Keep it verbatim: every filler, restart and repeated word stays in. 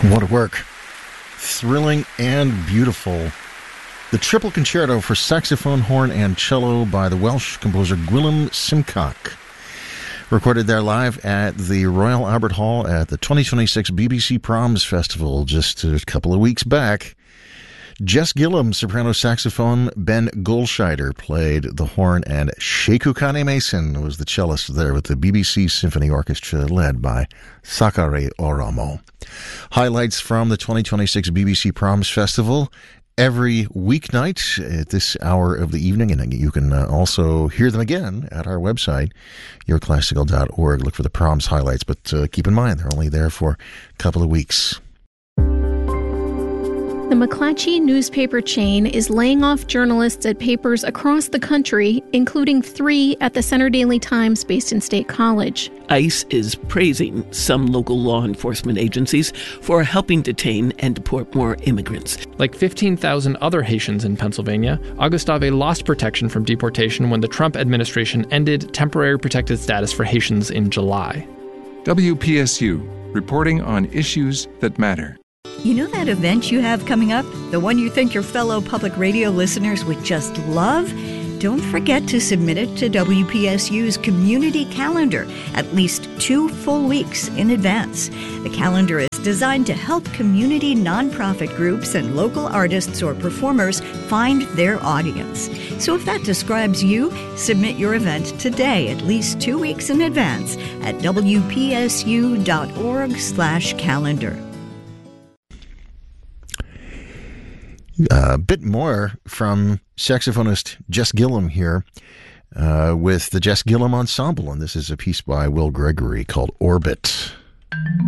What a work. Thrilling and beautiful. The Triple Concerto for Saxophone, Horn, and Cello by the Welsh composer Gwilym Simcock. Recorded there live at the Royal Albert Hall at the twenty twenty-six B B C Proms Festival just a couple of weeks back. Jess Gillum, soprano saxophone. Ben Goldscheider played the horn, and Sheku Kane Mason was the cellist there with the B B C Symphony Orchestra led by Sakare Oromo. Highlights from the twenty twenty-six B B C Proms Festival every weeknight at this hour of the evening, and you can uh, also hear them again at our website, your classical dot org. Look for the Proms highlights, but uh, keep in mind they're only there for a couple of weeks. The McClatchy newspaper chain is laying off journalists at papers across the country, including three at the Center Daily Times based in State College. ICE is praising some local law enforcement agencies for helping detain and deport more immigrants. Like fifteen thousand other Haitians in Pennsylvania, Augustave lost protection from deportation when the Trump administration ended temporary protected status for Haitians in July. W P S U, reporting on issues that matter. You know that event you have coming up? The one you think your fellow public radio listeners would just love? Don't forget to submit it to W P S U's community calendar at least two full weeks in advance. The calendar is designed to help community nonprofit groups and local artists or performers find their audience. So if that describes you, submit your event today at least two weeks in advance at W P S U dot org slash calendar. A bit more from saxophonist Jess Gillum here uh, with the Jess Gillum Ensemble, and this is a piece by Will Gregory called Orbit.